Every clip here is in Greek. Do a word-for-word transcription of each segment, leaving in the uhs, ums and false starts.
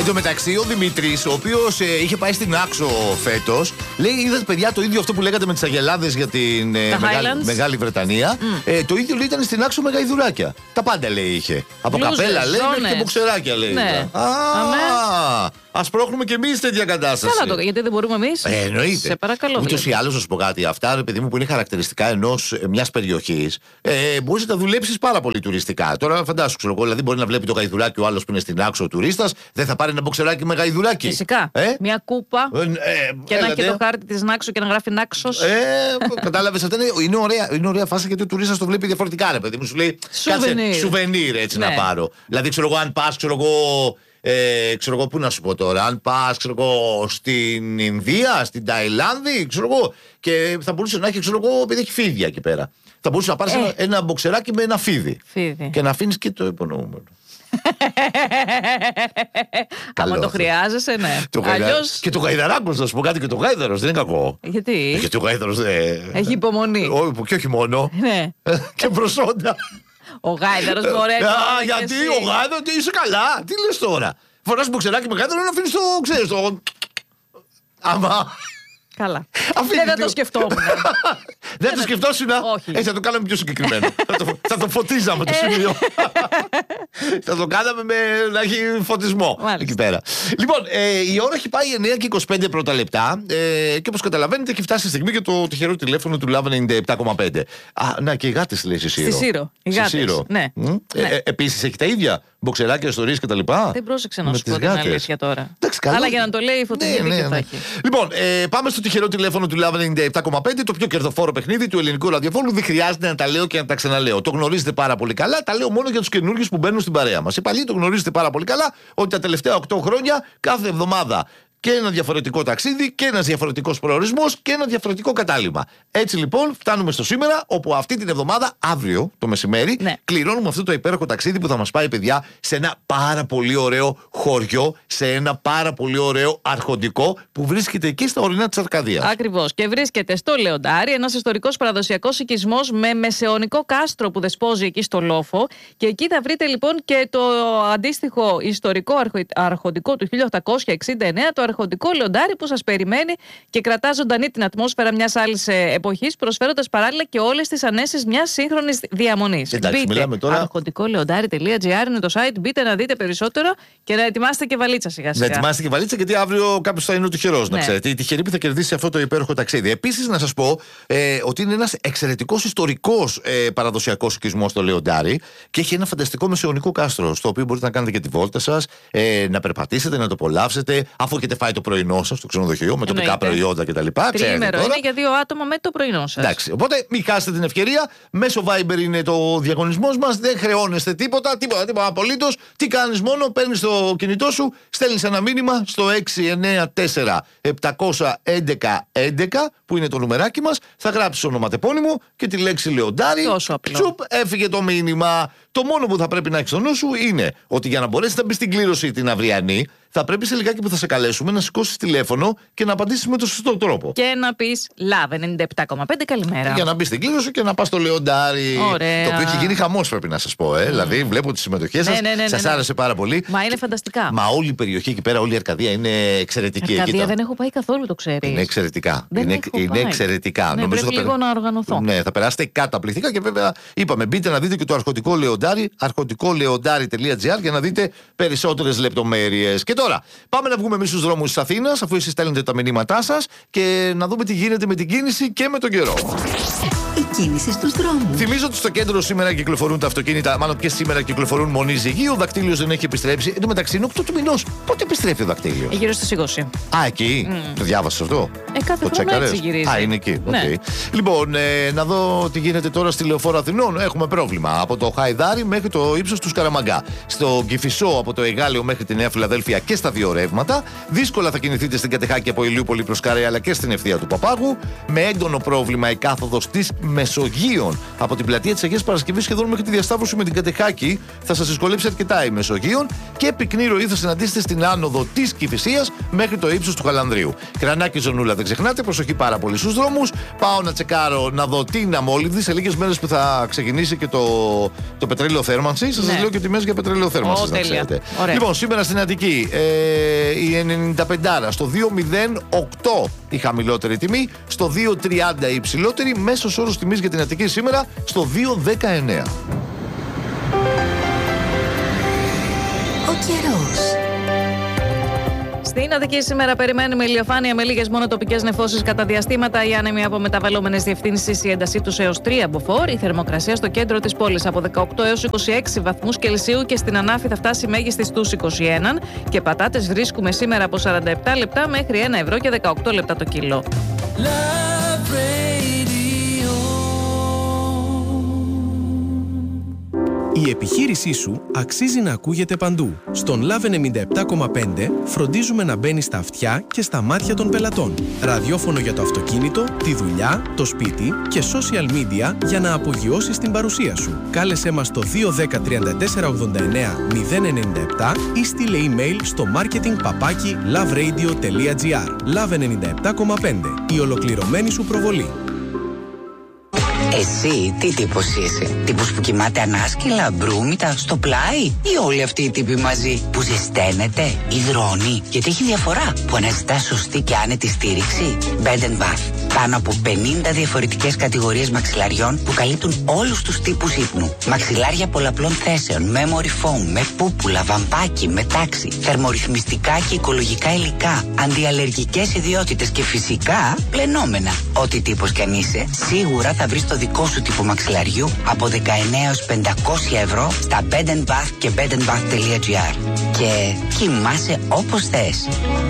Εν τω μεταξύ, ο Δημήτρης, ο οποίος ε, είχε πάει στην Άξο φέτος, λέει: είδατε παιδιά το ίδιο αυτό που λέγατε με τις αγελάδες για την ε, Μεγάλη, Μεγάλη Βρετανία. Mm. Ε, το ίδιο λέει ήταν στην Άξο με γαϊδουράκια. Τα πάντα λέει είχε. Από Λούζες, καπέλα λέει μέχρι και μποξεράκια λέει. Ναι. Α, ας πρόχνουμε και εμείς τέτοια κατάσταση. Καλά το, γιατί δεν μπορούμε εμείς. Ε, εννοείται. Σε παρακαλώ. Ούτως ή άλλως, να σου πω κάτι. Αυτά, ρε παιδί μου, που είναι χαρακτηριστικά ενός μιας περιοχής, ε, μπορείς να τα δουλέψεις πάρα πολύ τουριστικά. Τώρα φαντάσου, ξέρω εγώ, δηλαδή μπορεί να βλέπει το γαϊδουράκι ο άλλος που είναι στην Άξο ο τουρίστας, δεν θα πάρει ένα μποξεράκι με γαϊδουράκι. Φυσικά. Ε? Μια κούπα ε, ε, και να έχει το χάρτη της Νάξο και να γράφει Νάξος. Ε, κατάλαβες, αυτό είναι, είναι, ωραία, είναι ωραία φάση γιατί ο τουρίστας το βλέπει διαφορετικά, ρε παιδί μου. Σου λέει σουβενίρ έτσι ναι. να πάρω. Δηλαδή, ξέρω εγώ, αν πας, ξέρω εγώ. Ε, ξέρω εγώ, πού να σου πω τώρα, αν πας ξέρω εγώ, στην Ινδία, στην Ταϊλάνδη, ξέρω εγώ, και θα μπορούσε να έχει, ξέρω εγώ, επειδή έχει φίδια εκεί πέρα. Θα μπορούσε να πάρεις ε. ένα, ένα μποξεράκι με ένα φίδι. Φίδι. Και να αφήνεις και το υπονοούμενο. Άμα το χρειάζεσαι, ναι. Το Αλλιώς... Και το γαϊδαράκος, να σου πω κάτι, και το γάιδαρος δεν είναι κακό. Γιατί? Γιατί ο γάιδαρος δεν. Έχει υπομονή. Ό, και όχι μόνο. Ναι. Και προσόντα. Ο γάιδαρος μπορεί. Α, γιατί ο γάιδαρος, είσαι καλά. Τι λες τώρα. Φοράς μποξεράκι με γάιδαρο να αφήνεις το, ξέρεις το. Άμα. Καλά. Δεν θα το σκεφτόμουν. Δεν θα το σκεφτόσουν. Όχι. Έτσι θα το κάναμε πιο συγκεκριμένο. Θα το φωτίζαμε το σημείο. Θα το κάναμε με να έχει φωτισμό εκεί πέρα. Λοιπόν, η ώρα έχει πάει εννιά και είκοσι πέντε πρώτα λεπτά και όπως καταλαβαίνετε έχει φτάσει η στιγμή για το τυχερό τηλέφωνο του Love ενενήντα επτά κόμμα πέντε. Α, να και οι γάτες λέει στη Σύρο. Στη Σύρο. Οι γάτες. Ναι. Επίσης έχει τα ίδια. Μποξεράκια, ιστορίες κτλ. Δεν πρόσεξε να σου πω την αλήθεια τώρα. Αλλά για να το λέει η φωτεινή ναι, ναι, ναι. θα έχει. Λοιπόν, ε, πάμε στο τυχερό τηλέφωνο του Love ενενήντα επτά κόμμα πέντε, το πιο κερδοφόρο παιχνίδι του ελληνικού ραδιοφώνου. Δεν χρειάζεται να τα λέω και να τα ξαναλέω. Το γνωρίζετε πάρα πολύ καλά. Τα λέω μόνο για τους καινούργιους που μπαίνουν στην παρέα μας. Οι παλιοί το γνωρίζετε πάρα πολύ καλά ότι τα τελευταία οκτώ χρόνια κάθε εβδομάδα και ένα διαφορετικό ταξίδι και ένας διαφορετικός προορισμός και ένα διαφορετικό κατάλημα. Έτσι λοιπόν φτάνουμε στο σήμερα, όπου αυτή την εβδομάδα, αύριο το μεσημέρι, ναι. κληρώνουμε αυτό το υπέροχο ταξίδι που θα μας πάει, παιδιά, σε ένα πάρα πολύ ωραίο χωριό, σε ένα πάρα πολύ ωραίο αρχοντικό που βρίσκεται εκεί στα ορεινά της Αρκαδίας. Ακριβώς. Και βρίσκεται στο Λεοντάρι, ένας ιστορικός παραδοσιακός οικισμός με μεσαιωνικό κάστρο που δεσπόζει εκεί στο Λόφο. Και εκεί θα βρείτε λοιπόν και το αντίστοιχο ιστορικό αρχοντικό του χίλια οκτακόσια εξήντα εννέα, το αρχοντικό Λεοντάρι που σας περιμένει και κρατά ζωντανή την ατμόσφαιρα μιας άλλης εποχής, προσφέροντας παράλληλα και όλες τις ανέσεις μιας σύγχρονης διαμονής. Εντάξει, μπείτε, μιλάμε τώρα. αρχοντικό λεοντάρι τελεία τζι άρ είναι το site. Μπείτε να δείτε περισσότερο και να ετοιμάσετε και βαλίτσα σιγά-σιγά. Να ετοιμάσετε και βαλίτσα, γιατί αύριο κάποιος θα είναι ο τυχερός, ναι. να ξέρετε. Η τυχερή που θα κερδίσει αυτό το υπέροχο ταξίδι. Επίσης, να σας πω ε, ότι είναι ένας εξαιρετικός ιστορικός ε, παραδοσιακός οικισμός στο Λεοντάρι και έχει ένα φανταστικό μεσαιωνικό κάστρο, στο οποίο μπορείτε να κάνετε και τη βόλτα σας, ε, να περπατήσετε, να το απολαύσετε, αφού έχετε φάει το πρωινό σας στο ξενοδοχείο με τοπικά προϊόντα κτλ. Τριήμερο είναι για δύο άτομα με το πρωινό σας. Εντάξει, οπότε μην χάσετε την ευκαιρία. Μέσω Viber είναι το διαγωνισμός μας. Δεν χρεώνεστε τίποτα, τίποτα, τίποτα απολύτως. Τι κάνεις μόνο, παίρνεις το κινητό σου, στέλνεις ένα μήνυμα στο έξι εννιά τέσσερα επτά ένα ένα έντεκα που είναι το νουμεράκι μας. Θα γράψεις ονοματεπώνυμο και τη λέξη Λεοντάρι. Τόσο απλό. Τσουπ, έφυγε το μήνυμα. Το μόνο που θα πρέπει να έχεις στο νου σου είναι ότι για να μπορέσεις να μπεις στην κλήρωση την αυριανή, θα πρέπει σε λιγάκι που θα σε καλέσουμε να σηκώσεις τηλέφωνο και να απαντήσεις με τον σωστό τρόπο. Και να πεις Love ενενήντα επτά κόμμα πέντε, καλημέρα. Για να μπεις στην κλήρωση και να πας στο Λεοντάρι. Ωραία. Το οποίο έχει γίνει χαμός, πρέπει να σας πω. Ε. Mm. Δηλαδή, βλέπω τις συμμετοχές σας. Ναι, ναι, ναι, σας ναι, ναι. άρεσε πάρα πολύ. Μα είναι φανταστικά. Μα όλη η περιοχή εκεί πέρα, όλη η Αρκαδία είναι εξαιρετική. Η Αρκαδία εκεί, δεν έχω πάει καθόλου, το ξέρεις. Είναι εξαιρετικά. Δεν είναι, είναι πάει. εξαιρετικά. Ναι, νομίζω πρέπει θα λίγο να οργανωθώ. Ναι, θα περάσετε καταπληκτικά και βέβαια είπαμε, μπείτε να δείτε και το αρχοντικό Λεοντάρι, αρχοντικό λεοντάρι τελεία τζι άρ για να δείτε περισσότερες λεπτομέρειες. Και τώρα πάμε να βγούμε εμείς στους δρόμους της Αθήνας, αφού εσείς στέλνετε τα μηνύματά σας, και να δούμε τι γίνεται με την κίνηση και με τον καιρό. Η κίνηση στους δρόμους. Θυμίζω ότι στο κέντρο σήμερα κυκλοφορούν τα αυτοκίνητα, μάλλον και σήμερα κυκλοφορούν μονή ζυγή. Ο δακτύλιος δεν έχει επιστρέψει. Εν τω μεταξύ είναι οκτώ του μηνός. Πότε επιστρέφει ο δακτύλιο? Γύρω στις είκοσι. Α, εκεί. Mm. Το διάβασες αυτό? Ε, κάθε το χρόνο έτσι γυρίζει. Α, είναι εκεί. Ναι. Okay. Λοιπόν, ε, να δω τι γίνεται τώρα στη Λεωφόρο Αθηνών. Έχουμε πρόβλημα από το Χαϊδάρι μέχρι το ύψος του Σκαραμαγκά. Στο Κηφισό από το Εγάλεο μέχρι τη Νέα Φιλαδέλφια και στα δύο ρεύματα. Δύσκολα θα κινηθείτε στην Κατεχάκη από Ηλιούπολη προς Καρέα αλλά και στην ευθεία του Παπάγου. Με έντονο πρόβλημα η κάθοδος της Μεσογείων. Από την πλατεία της Αγίας Παρασκευής σχεδόν μέχρι τη διασταύρωση με την Κατεχάκη θα σας δυσκολέψει αρκετά η Μεσογείων και πυκνή ροή θα συναντήσετε στην άνοδο της Κηφισίας μέχρι το ύψος του Χαλανδρίου. Κρανάκι ζωνούλα, δεν ξεχνάτε, προσοχή πάρα πολύ στους δρόμους. Πάω να τσεκάρω να δω τι είναι αμόλυβδη σε λίγες μέρες που θα ξεκινήσει και το, το πετρέλαιο θέρμανση. Σας ναι. λέω και τιμές για πετρέλαιο θέρμανση. Oh, να ξέρετε. Λοιπόν, σήμερα στην Αττική ε, η ενενήντα πέντε στο δύο μηδέν οκτώ η χαμηλότερη τιμή, στο δύο τριάντα η υψηλότερη, μέσος όρος τιμής για την Αττική σήμερα στο δύο δεκαεννέα. Ο καιρός. Στην Αττική σήμερα περιμένουμε ηλιοφάνεια με λίγες μόνο τοπικές νεφώσεις κατά διαστήματα. Οι άνεμοι από μεταβαλλόμενες διευθύνσεις, η έντασή τους έως τρία μποφόρ. Η θερμοκρασία στο κέντρο της πόλης από δεκαοκτώ έως είκοσι έξι βαθμούς Κελσίου και στην Ανάφη θα φτάσει μέγιστη στους είκοσι ένα. Και πατάτες βρίσκουμε σήμερα από σαράντα επτά λεπτά μέχρι ένα ευρώ και δεκαοκτώ λεπτά το κιλό. Η επιχείρησή σου αξίζει να ακούγεται παντού. Στον Λαβ ενενήντα επτά κόμμα πέντε φροντίζουμε να μπαίνει στα αυτιά και στα μάτια των πελατών. Ραδιόφωνο για το αυτοκίνητο, τη δουλειά, το σπίτι και social media για να απογειώσεις την παρουσία σου. Κάλεσέ μας στο δύο ένα μηδέν τριάντα τέσσερα ογδόντα εννέα μηδέν ενενήντα επτά ή στείλε email στο marketing παπάκι lavradio τελεία gr. Λαβ ενενήντα επτά κόμμα πέντε. Η ολοκληρωμένη σου προβολή. Εσύ τι τύπος είσαι? Τύπος που κοιμάται ανάσκελα, μπρούμητα, στο πλάι? Ή όλοι αυτοί οι τύποι μαζί που ζεσταίνεται, υδρώνει? Γιατί έχει διαφορά που αναζητά σωστή και άνετη στήριξη. Bed and Bath. Πάνω από πενήντα διαφορετικές κατηγορίες μαξιλαριών που καλύπτουν όλους τους τύπους ύπνου. Μαξιλάρια πολλαπλών θέσεων, memory foam, με πούπουλα, βαμπάκι, με τάξη, θερμορυθμιστικά και οικολογικά υλικά, αντιαλλεργικές ιδιότητες και φυσικά πλενόμενα. Ό,τι τύπος κι αν είσαι, σίγουρα θα βρεις το δικό σου τύπο μαξιλαριού από δεκαεννέα έως πεντακόσια ευρώ στα Bed and Bath και bed and bath τελεία gr. Και κοιμάσαι όπως θες.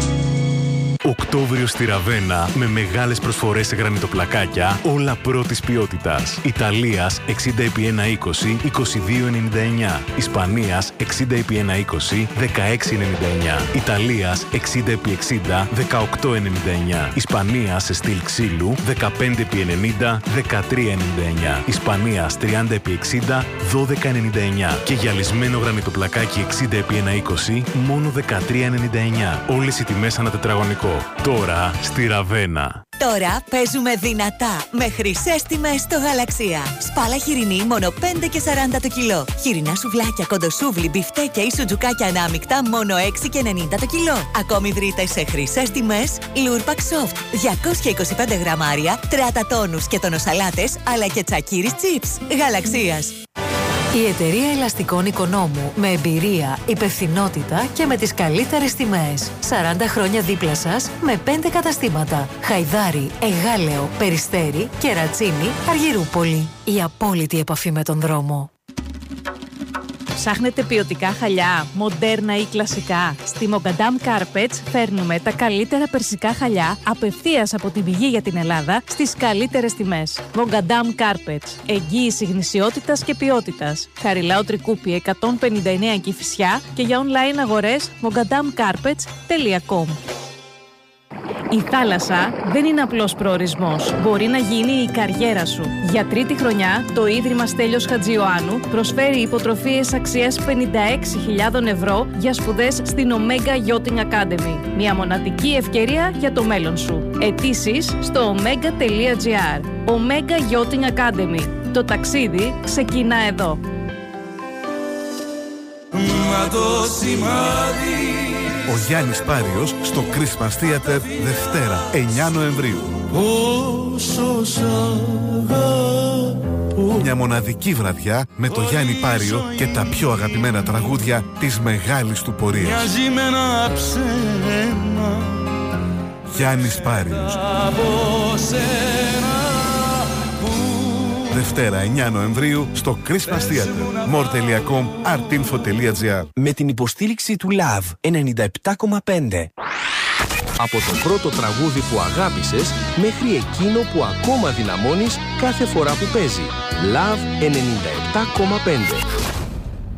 Οκτώβριο στη Ραβένα με μεγάλες προσφορές σε γρανιτοπλακάκια, όλα πρώτης ποιότητας. Ιταλίας εξήντα επί εκατόν είκοσι, είκοσι δύο ενενήντα εννέα. Ισπανίας εξήντα επί εκατόν είκοσι, δεκαέξι ενενήντα εννέα. Ιταλίας εξήντα επί εξήντα, δεκαοκτώ ενενήντα εννέα. Ισπανίας σε στυλ ξύλου δεκαπέντε επί ενενήντα, δεκατρία ενενήντα εννέα. Ισπανίας τριάντα επί εξήντα, δώδεκα ενενήντα εννέα. Και γυαλισμένο γρανιτοπλακάκι εξήντα επί εκατόν είκοσι, μόνο δεκατρία ενενήντα εννέα. Όλες οι τιμές ανά τετραγωνικό. Τώρα στη Ραβένα. Τώρα παίζουμε δυνατά με χρυσές τιμές στο Γαλαξία. Σπάλα χοιρινή μόνο πέντε και σαράντα το κιλό. Χοιρινά σουβλάκια, κοντοσούβλι, μπιφτέκια ή σουτζουκάκια ανάμεικτα μόνο έξι και ενενήντα το κιλό. Ακόμη βρείτε σε χρυσές τιμές Λούρπακ Soft διακόσια είκοσι πέντε γραμμάρια, τρατατόνους και τονοσαλάτες αλλά και τσακίρις chips. Γαλαξίας. Η εταιρεία ελαστικών Οικονόμου με εμπειρία, υπευθυνότητα και με τις καλύτερες τιμές. σαράντα χρόνια δίπλα σας με πέντε καταστήματα. Χαϊδάρι, Εγάλεο, Περιστέρι, Κερατσίνη, Αργυρούπολη. Η απόλυτη επαφή με τον δρόμο. Ψάχνετε ποιοτικά χαλιά, μοντέρνα ή κλασικά? Στη Mogadam Carpets φέρνουμε τα καλύτερα περσικά χαλιά απευθείας από την πηγή για την Ελλάδα στις καλύτερες τιμές. Mogadam Carpets. Εγγύηση γνησιότητας και ποιότητας. Χαριλάου Τρικούπη εκατόν πενήντα εννέα Κηφισιά και για online αγορές mogadam carpets τελεία com. Η θάλασσα δεν είναι απλός προορισμός. Μπορεί να γίνει η καριέρα σου. Για τρίτη χρονιά, το Ίδρυμα Στέλιος Χατζιωάννου προσφέρει υποτροφίες αξίας πενήντα έξι χιλιάδες ευρώ για σπουδές στην Omega Yachting Academy. Μια μοναδική ευκαιρία για το μέλλον σου. Αιτήσεις στο omega τελεία gr. Omega Yachting Academy. Το ταξίδι ξεκινά εδώ. Μα το σημάδι. Ο Γιάννης Πάριος στο Christmas Theater Δευτέρα, εννέα Νοεμβρίου. Μια μοναδική βραδιά με το Γιάννη Πάριο και τα πιο αγαπημένα τραγούδια της μεγάλης του πορείας. Γιάννης Πάριος. Δευτέρα εννέα Νοεμβρίου στο Christmas Theater. more τελεία com, artinfo τελεία gr. Με την υποστήριξη του Λαβ ενενήντα επτά κόμμα πέντε. Από το πρώτο τραγούδι που αγάπησες μέχρι εκείνο που ακόμα δυναμώνεις κάθε φορά που παίζει. Λαβ ενενήντα επτά κόμμα πέντε.